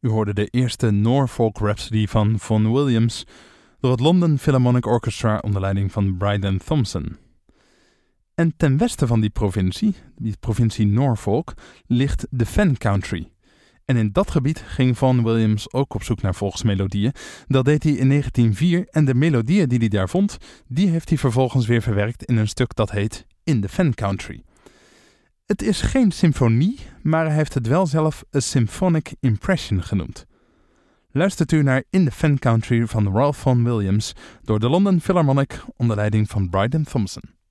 U hoorde de eerste Norfolk Rhapsody van Vaughan Williams door het London Philharmonic Orchestra onder leiding van Bryden Thompson. En ten westen van die provincie Norfolk, ligt de Fen Country. En in dat gebied ging Vaughan Williams ook op zoek naar volksmelodieën. Dat deed hij in 1904 en de melodieën die hij daar vond, die heeft hij vervolgens weer verwerkt in een stuk dat heet In the Fen Country. Het is geen symfonie, maar hij heeft het wel zelf A Symphonic Impression genoemd. Luistert u naar In the Fen Country van Ralph Vaughan Williams door de London Philharmonic onder leiding van Bryden Thompson.